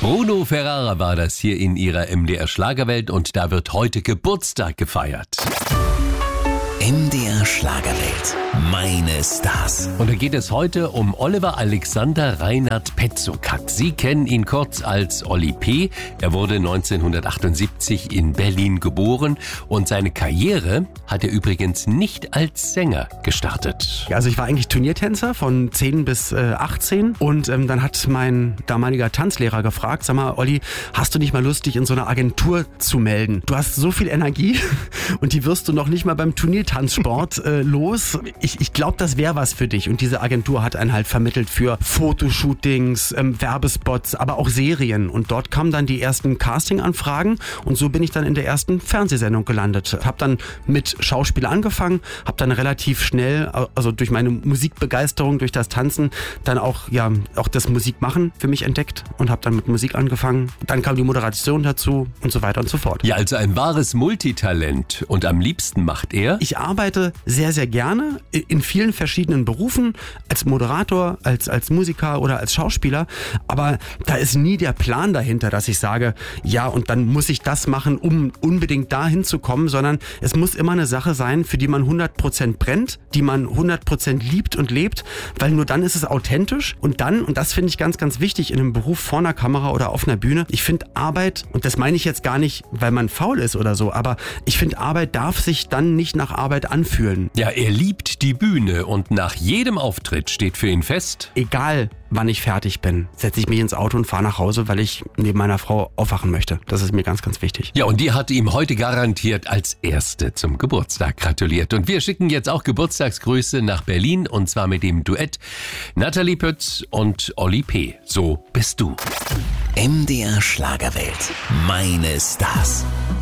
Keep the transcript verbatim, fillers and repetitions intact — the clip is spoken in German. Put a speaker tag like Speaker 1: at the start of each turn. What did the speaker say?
Speaker 1: Bruno Ferrara war das hier in ihrer M D R Schlagerwelt und da wird heute Geburtstag gefeiert.
Speaker 2: M D R Schlagerwelt. Meine Stars.
Speaker 1: Und da geht es heute um Oliver Alexander Reinhard Petzokat. Sie kennen ihn kurz als Olli P. Er wurde neunzehnhundertachtundsiebzig in Berlin geboren und seine Karriere hat er übrigens nicht als Sänger gestartet.
Speaker 3: Also ich war eigentlich Turniertänzer von zehn bis achtzehn und ähm, dann hat mein damaliger Tanzlehrer gefragt, sag mal Olli, hast du nicht mal Lust, dich in so eine Agentur zu melden? Du hast so viel Energie und die wirst du noch nicht mal beim Turniertanzsport äh, los. Ich, ich glaube, das wäre was für dich. Und diese Agentur hat einen halt vermittelt für Fotoshootings, ähm, Werbespots, aber auch Serien. Und dort kamen dann die ersten Casting-Anfragen und so bin ich dann in der ersten Fernsehsendung gelandet. Hab dann mit Schauspiel angefangen, hab dann relativ schnell, also durch meine Musikbegeisterung, durch das Tanzen, dann auch ja auch das Musikmachen für mich entdeckt und hab dann mit Musik angefangen. Dann kam die Moderation dazu und so weiter und so fort.
Speaker 1: Ja, also ein wahres Multitalent. Und am liebsten macht er?
Speaker 3: Ich arbeite sehr, sehr gerne in vielen verschiedenen Berufen, als Moderator, als, als Musiker oder als Schauspieler, aber da ist nie der Plan dahinter, dass ich sage, ja und dann muss ich das machen, um unbedingt dahin zu kommen, sondern es muss immer eine Sache sein, für die man hundert Prozent brennt, die man hundert Prozent liebt und lebt, weil nur dann ist es authentisch und dann, und das finde ich ganz, ganz wichtig in einem Beruf vor einer Kamera oder auf einer Bühne, ich finde Arbeit, und das meine ich jetzt gar nicht, weil man faul ist oder so, aber ich finde Arbeit darf sich dann nicht nach Arbeit anfühlen.
Speaker 1: Ja, er liebt die Bühne und nach jedem Auftritt steht für ihn fest:
Speaker 3: Egal, wann ich fertig bin, setze ich mich ins Auto und fahre nach Hause, weil ich neben meiner Frau aufwachen möchte. Das ist mir ganz, ganz wichtig.
Speaker 1: Ja, und die hat ihm heute garantiert als Erste zum Geburtstag gratuliert. Und wir schicken jetzt auch Geburtstagsgrüße nach Berlin und zwar mit dem Duett Nathalie Pütz und Olli P. So bist du.
Speaker 2: M D R Schlagerwelt. Meine Stars.